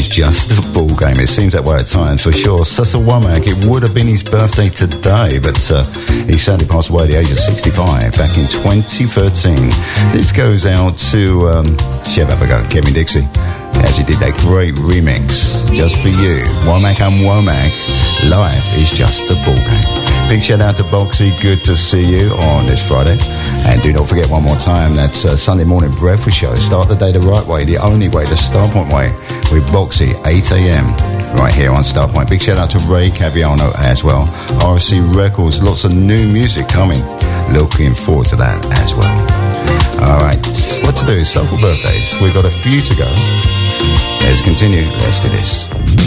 is just a ball game. It seems that way at times, for sure. Cecil Womack, it would have been his birthday today, but he sadly passed away at the age of 65 back in 2013. This goes out to Chef Abigail, Kevin Dixie, as he did that great remix just for you. Womack and Womack, life is just a ball game. Big shout out to Boxy, good to see you on this Friday. And do not forget one more time, that's Sunday morning breakfast show. Start the day the right way, the only way, the Starpoint way, with Boxy, 8 a.m. right here on Starpoint. Big shout out to Ray Caviano as well. RC Records, lots of new music coming. Looking forward to that as well. All right, what to do? Soulful birthdays. We've got a few to go. Let's continue. Let's do this.